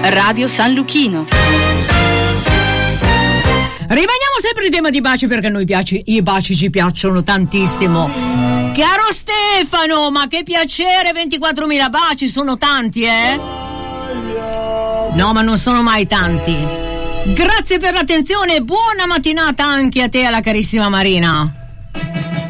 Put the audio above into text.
Radio San Luchino. Rimaniamo sempre in tema di baci perché a noi i baci ci piacciono tantissimo. Caro Stefano, ma che piacere, 24.000 baci, sono tanti, eh? No, ma non sono mai tanti. Grazie per l'attenzione e buona mattinata anche a te, alla carissima Marina.